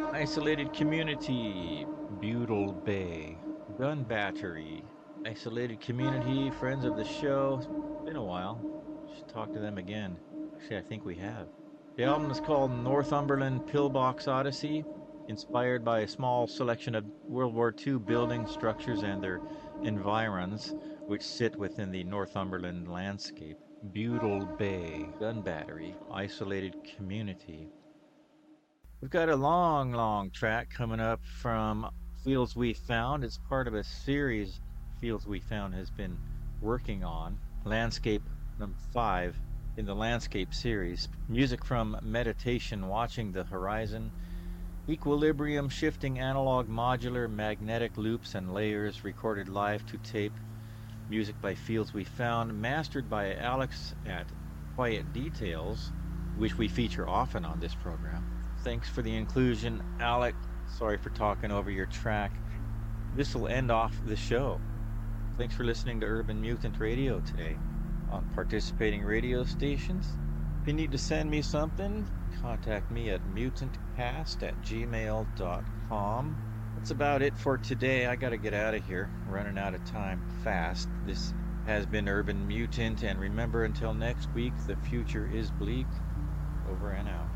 Isolated community, Butyl Bay, gun battery, isolated community, friends of the show. It's been a while. Should talk to them again. Actually, I think we have. The album is called Northumberland Pillbox Odyssey, inspired by a small selection of World War II building structures and their environs, which sit within the Northumberland landscape. Butyl Bay, gun battery, isolated community. We've got a long track coming up from Fields We Found. It's part of a series Fields We Found has been working on. Landscape number 5 in the Landscape series. Music from Meditation, Watching the Horizon, Equilibrium, Shifting Analog Modular, Magnetic Loops and Layers, recorded live to tape. Music by Fields We Found, mastered by Alex at Quiet Details, which we feature often on this program. Thanks for the inclusion, Alec. Sorry for talking over your track. This will end off the show. Thanks for listening to Urban Mutant Radio today on participating radio stations. If you need to send me something, contact me at mutantcast@gmail.com. That's about it for today. I gotta get out of here. Running out of time fast. This has been Urban Mutant, and remember, until next week, the future is bleak. Over and out.